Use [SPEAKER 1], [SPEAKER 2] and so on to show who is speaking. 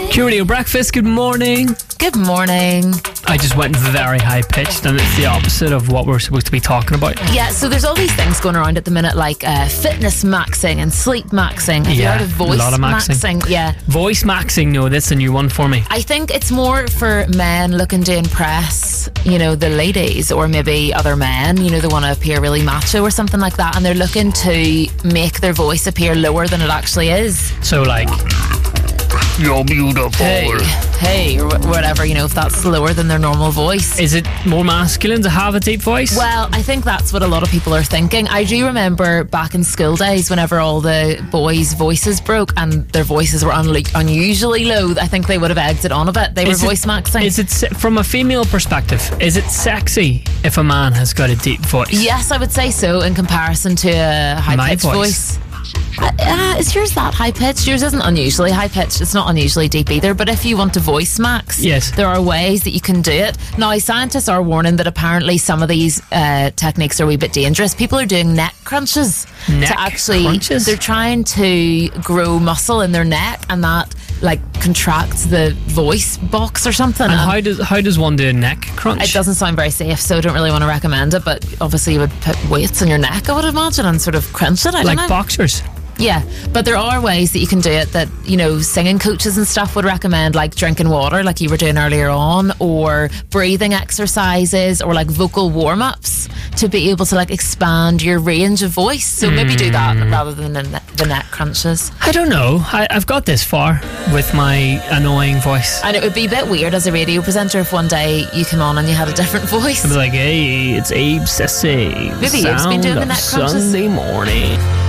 [SPEAKER 1] Q Breakfast, good morning.
[SPEAKER 2] Good morning.
[SPEAKER 1] I just went very high pitched, and it's the opposite of what we're supposed to be talking about.
[SPEAKER 2] Yeah, so there's all these things going around at the minute, like fitness maxing and sleep maxing. Have you heard of voice
[SPEAKER 1] a lot of maxing.
[SPEAKER 2] Yeah.
[SPEAKER 1] Voice maxing, no, that's a new one for me.
[SPEAKER 2] I think it's more for men looking to impress, the ladies, or maybe other men, they want to appear really macho or something like that, and they're looking to make their voice appear lower than it actually is.
[SPEAKER 1] So, like, you're beautiful.
[SPEAKER 2] Hey, or whatever, if that's lower than their normal voice.
[SPEAKER 1] Is it more masculine to have a deep voice?
[SPEAKER 2] Well, I think that's what a lot of people are thinking. I do remember back in school days, whenever all the boys' voices broke and their voices were unusually low, I think they would have egged it on a bit. They were voice maxing.
[SPEAKER 1] Is it, from a female perspective, is it sexy if a man has got a deep voice?
[SPEAKER 2] Yes, I would say so, in comparison to a high-pitched voice. Is yours that high-pitched? Yours isn't unusually high-pitched. It's not unusually deep either. But if you want to voice max,
[SPEAKER 1] yes, there
[SPEAKER 2] are ways that you can do it. Now, scientists are warning that apparently some of these techniques are a wee bit dangerous. People are doing neck crunches.
[SPEAKER 1] Crunches?
[SPEAKER 2] They're trying to grow muscle in their neck, and that contracts the voice box or something.
[SPEAKER 1] And how does one do a neck crunch?
[SPEAKER 2] It doesn't sound very safe, so I don't really want to recommend it, but obviously you would put weights on your neck, I would imagine, and sort of crunch it. I don't know.
[SPEAKER 1] Like boxers.
[SPEAKER 2] Yeah, but there are ways that you can do it that, singing coaches and stuff would recommend, like drinking water, like you were doing earlier on, or breathing exercises, or vocal warm-ups to be able to expand your range of voice. So maybe do that rather than the neck crunches.
[SPEAKER 1] I don't know. I've got this far with my annoying voice.
[SPEAKER 2] And it would be a bit weird as a radio presenter if one day you came on and you had a different voice.
[SPEAKER 1] I'd be like, hey, it's Abe Sissy.
[SPEAKER 2] Maybe Abe's been doing the neck crunches.
[SPEAKER 1] Sunday morning.